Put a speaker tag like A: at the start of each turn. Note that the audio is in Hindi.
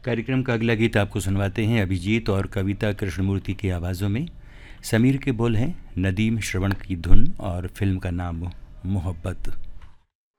A: कार्यक्रम का अगला गीत आपको सुनवाते हैं अभिजीत और कविता कृष्णमूर्ति की आवाज़ों में। समीर के बोल हैं, नदीम श्रवण की धुन और फिल्म का नाम मोहब्बत।